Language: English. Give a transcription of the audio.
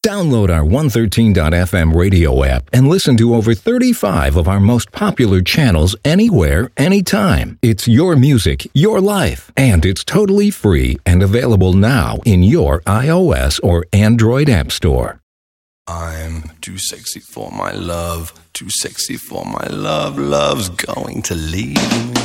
Download our 113.fm radio app and listen to over 35 of our most popular channels anywhere, anytime. It's your music, your life, and it's totally free and available now in your iOS or Android app store. I'm too sexy for my love, too sexy for my love, love's going to leave me.